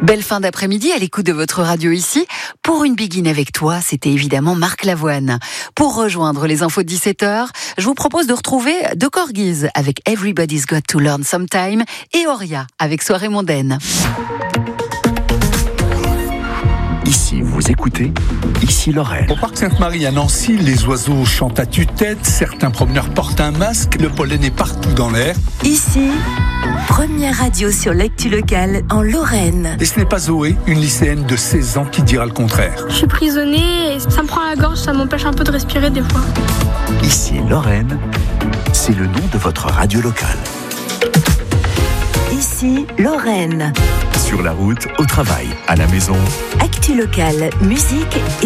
Belle fin d'après-midi à l'écoute de votre radio ici. Pour une Begin avec toi, c'était évidemment Marc Lavoine. Pour rejoindre les infos de 17h, je vous propose de retrouver The Corgis avec Everybody's Got to Learn Sometime et Auria avec Soirée mondaine. Ici, vous écoutez, ici Lorraine. Au parc Sainte-Marie à Nancy, les oiseaux chantent à tue-tête, certains promeneurs portent un masque, le pollen est partout dans l'air. Ici, première radio sur l'actu locale en Lorraine. Et ce n'est pas Zoé, une lycéenne de 16 ans, qui dira le contraire. Je suis prisonnée et ça me prend la gorge, ça m'empêche un peu de respirer des fois. Ici Lorraine, c'est le nom de votre radio locale. Ici, Lorraine. Sur la route, au travail, à la maison. Actu locale, musique